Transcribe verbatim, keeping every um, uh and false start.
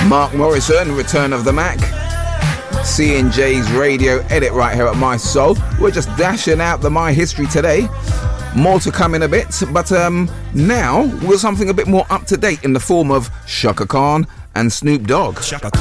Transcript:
Mark Morrison, Return of the Mac. C and J's radio edit right here at My Soul. We're just dashing out the My History today. More to come in a bit, but um, now we're something a bit more up to date in the form of Chaka Khan and Snoop Dogg. Chaka